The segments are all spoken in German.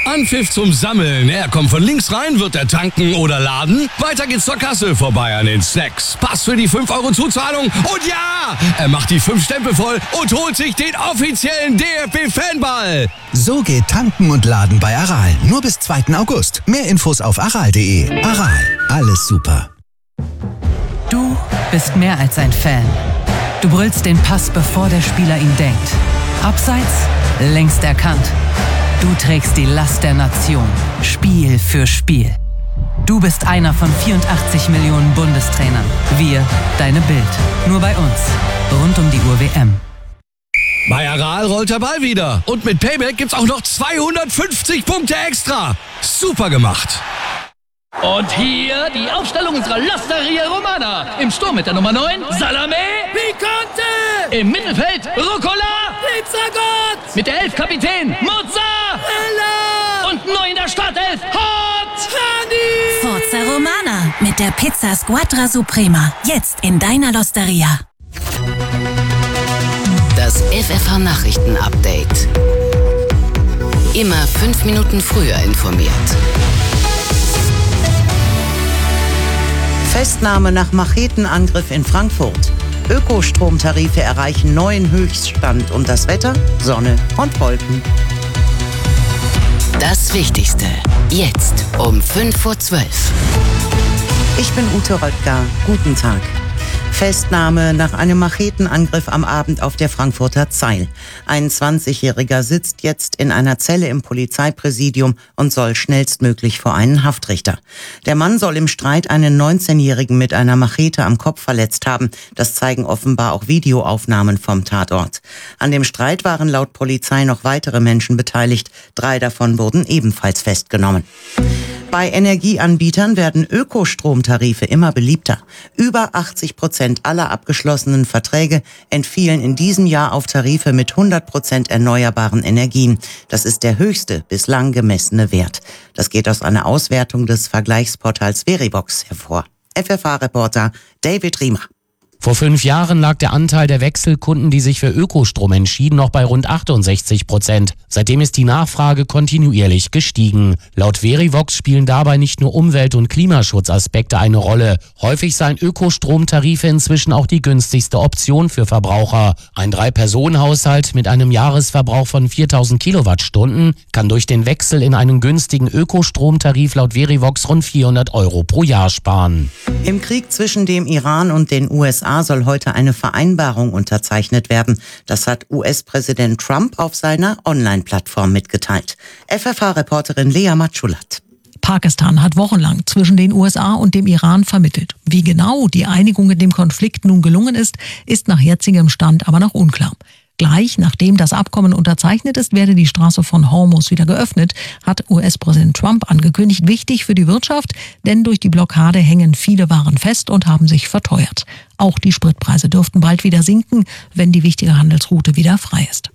Anpfiff zum Sammeln. Er kommt von links rein, wird er tanken oder laden. Weiter geht's zur Kasse, vorbei an den Snacks. Pass für die 5 € Zuzahlung. Und ja, er macht die 5 Stempel voll und holt sich den offiziellen DFB-Fanball. So geht Tanken und Laden bei Aral. Nur bis 2. August. Mehr Infos auf aral.de. Aral, alles super. Du bist mehr als ein Fan. Du brüllst den Pass, bevor der Spieler ihn denkt. Abseits, längst erkannt. Du trägst die Last der Nation, Spiel für Spiel. Du bist einer von 84 Millionen Bundestrainern. Wir, deine Bild. Nur bei uns. Rund um die Uhr WM. Bei Aral rollt der Ball wieder. Und mit Payback gibt's auch noch 250 Punkte extra. Super gemacht. Und hier die Aufstellung unserer L'Osteria Romana. Im Sturm mit der Nummer 9, Salame Picante. Im Mittelfeld, Rucola Pizzagot. Mit der 11 Kapitän, Mozzarella. Und neu in der Startelf, Hot Honey. Forza Romana mit der Pizza Squadra Suprema. Jetzt in deiner L'Osteria. Das FFH-Nachrichten-Update. Immer 5 Minuten früher informiert. Festnahme nach Machetenangriff in Frankfurt. Ökostromtarife erreichen neuen Höchststand und das Wetter? Sonne und Wolken. Das Wichtigste. Jetzt um 5:12 Uhr. Ich bin Ute Röttger. Guten Tag. Festnahme nach einem Machetenangriff am Abend auf der Frankfurter Zeil. Ein 20-Jähriger sitzt jetzt in einer Zelle im Polizeipräsidium und soll schnellstmöglich vor einen Haftrichter. Der Mann soll im Streit einen 19-Jährigen mit einer Machete am Kopf verletzt haben. Das zeigen offenbar auch Videoaufnahmen vom Tatort. An dem Streit waren laut Polizei noch weitere Menschen beteiligt. 3 davon wurden ebenfalls festgenommen. Bei Energieanbietern werden Ökostromtarife immer beliebter. Über 80% aller abgeschlossenen Verträge entfielen in diesem Jahr auf Tarife mit 100% erneuerbaren Energien. Das ist der höchste bislang gemessene Wert. Das geht aus einer Auswertung des Vergleichsportals Verivox hervor. FFH-Reporter David Riemer. Vor 5 Jahren lag der Anteil der Wechselkunden, die sich für Ökostrom entschieden, noch bei rund 68%. Seitdem ist die Nachfrage kontinuierlich gestiegen. Laut Verivox spielen dabei nicht nur Umwelt- und Klimaschutzaspekte eine Rolle. Häufig seien Ökostromtarife inzwischen auch die günstigste Option für Verbraucher. Ein 3-Personen-Haushalt mit einem Jahresverbrauch von 4000 Kilowattstunden kann durch den Wechsel in einen günstigen Ökostromtarif laut Verivox rund 400 € pro Jahr sparen. Im Krieg zwischen dem Iran und den USA soll heute eine Vereinbarung unterzeichnet werden. Das hat US-Präsident Trump auf seiner Online-Plattform mitgeteilt. FFH-Reporterin Lea Matschulat. Pakistan hat wochenlang zwischen den USA und dem Iran vermittelt. Wie genau die Einigung in dem Konflikt nun gelungen ist nach jetzigem Stand aber noch unklar. Gleich nachdem das Abkommen unterzeichnet ist, werde die Straße von Hormuz wieder geöffnet, hat US-Präsident Trump angekündigt. Wichtig für die Wirtschaft, denn durch die Blockade hängen viele Waren fest und haben sich verteuert. Auch die Spritpreise dürften bald wieder sinken, wenn die wichtige Handelsroute wieder frei ist.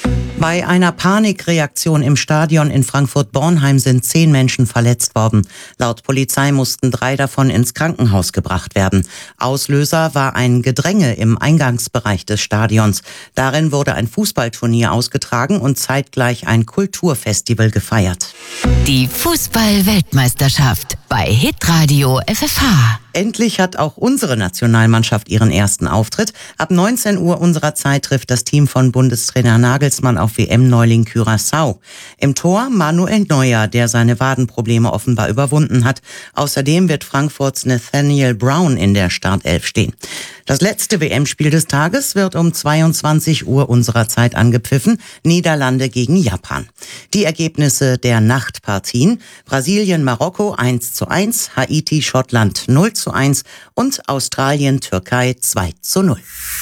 Bei einer Panikreaktion im Stadion in Frankfurt-Bornheim sind 10 Menschen verletzt worden. Laut Polizei mussten 3 davon ins Krankenhaus gebracht werden. Auslöser war ein Gedränge im Eingangsbereich des Stadions. Darin wurde ein Fußballturnier ausgetragen und zeitgleich ein Kulturfestival gefeiert. Die Fußball-Weltmeisterschaft bei Hitradio FFH. Endlich hat auch unsere Nationalmannschaft ihren ersten Auftritt. Ab 19 Uhr unserer Zeit trifft das Team von Bundestrainer Nagelsmann auf WM-Neuling Curaçao. Im Tor Manuel Neuer, der seine Wadenprobleme offenbar überwunden hat. Außerdem wird Frankfurts Nathaniel Brown in der Startelf stehen. Das letzte WM-Spiel des Tages wird um 22 Uhr unserer Zeit angepfiffen. Niederlande gegen Japan. Die Ergebnisse der Nachtpartien: Brasilien-Marokko 1:1, Haiti-Schottland 0:1 und Australien-Türkei 2:0.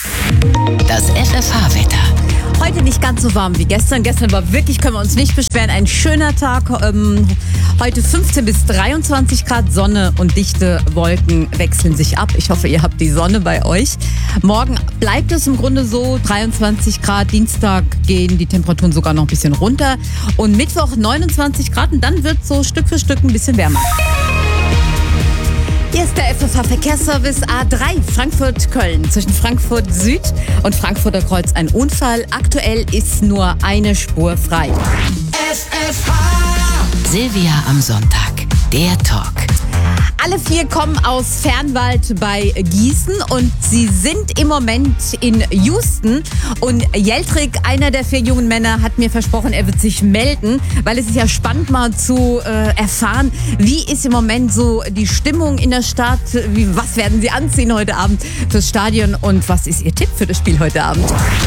Das FFH-Wetter. Heute nicht ganz so warm wie gestern. Gestern war wirklich, können wir uns nicht beschweren, ein schöner Tag. Heute 15 bis 23 Grad, Sonne und dichte Wolken wechseln sich ab. Ich hoffe, ihr habt die Sonne bei euch. Morgen bleibt es im Grunde so, 23 Grad. Dienstag gehen die Temperaturen sogar noch ein bisschen runter. Und Mittwoch 29 Grad und dann wird so Stück für Stück ein bisschen wärmer. Hier ist der FFH-Verkehrsservice A3 Frankfurt-Köln. Zwischen Frankfurt Süd und Frankfurter Kreuz ein Unfall. Aktuell ist nur eine Spur frei. FFH Silvia am Sonntag. Der Talk. Alle 4 kommen aus Fernwald bei Gießen und sie sind im Moment in Houston. Und Jeltrik, einer der 4 jungen Männer, hat mir versprochen, er wird sich melden, weil es ist ja spannend mal zu erfahren, wie ist im Moment so die Stimmung in der Stadt, was werden sie anziehen heute Abend fürs Stadion und was ist ihr Tipp für das Spiel heute Abend?